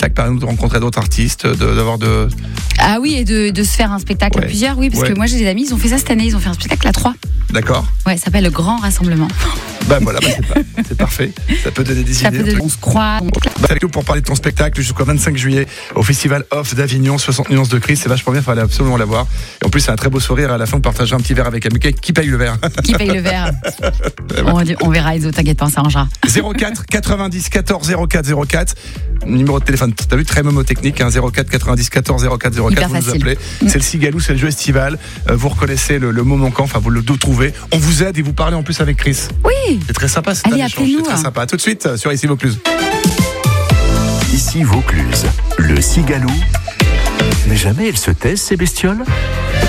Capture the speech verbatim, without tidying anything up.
spectacle, par exemple, de rencontrer d'autres artistes, de, d'avoir de... Ah oui, et de, de se faire un spectacle Ouais. à plusieurs, oui, parce Ouais. que moi j'ai des amis, ils ont fait ça cette année, ils ont fait un spectacle à trois. D'accord. Ouais, ça s'appelle le Grand Rassemblement. Bah voilà, bah, c'est, pas, c'est parfait. Ça peut donner des Ça idées. peut de... On se croit. on- Bah, avec nous pour parler de ton spectacle jusqu'au vingt-cinq juillet au Festival Off d'Avignon, soixante nuances de Chris. C'est vachement bien, il faut aller absolument la voir. Et en plus, c'est un très beau sourire. À la fin, on partagera un petit verre avec Amika. Qui paye le verre? Qui paye le verre? on, on verra les autres, t'inquiète pas, on s'arrangera. zéro quatre quatre-vingt-dix quatorze zéro quatre zéro quatre. Numéro de téléphone, t'as vu, très mémotechnique, hein, zéro quatre quatre-vingt-dix quatorze zéro quatre zéro quatre. Hyper Vous nous facile. appelez. C'est le Cigalou, c'est le jeu estival. Euh, vous reconnaissez le, le mot manquant, enfin, vous le trouvez. On vous aide et vous parlez en plus avec Chris. Oui. C'est très sympa, c'est Allez, un échange. appelez-nous, C'est très hein. sympa. À tout de suite euh, sur Ici Vaucluse. Ici Vaucluse, le Cigalou. Mais jamais elles se taisent, ces bestioles.